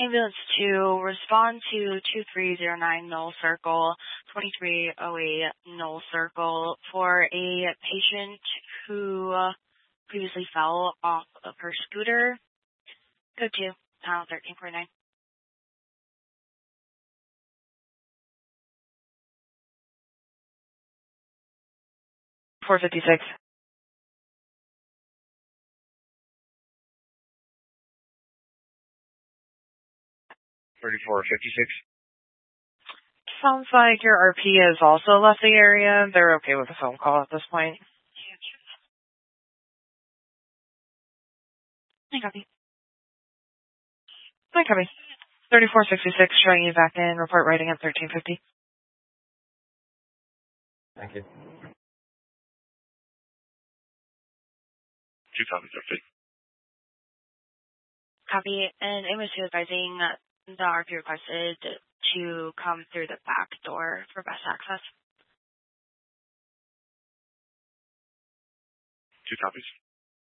Ambulance 2, respond to 2309 Knoll Circle, 2308 Knoll Circle for a patient who previously fell off of her scooter. Code 2, 1349. 456. Sounds like your RP has also left the area. They're okay with a phone call at this point. I copy. I copy. 3466, showing you back in. Report writing at 1350. Thank you. 2 copies, RP. Copy. And ambulance 2 advising the RP requested to come through the back door for best access. 2 copies.